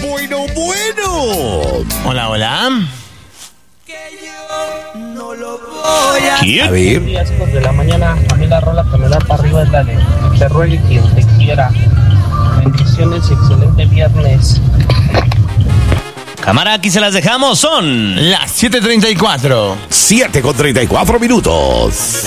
Bueno. Hola, hola. A ver. Buenos días, hijos de la mañana. A mí la rola que me da para arriba es la de Te ruegue quien te quiera. Bendiciones y excelente viernes. Cámara, aquí se las dejamos. Son las 7:34. 7:34 minutos.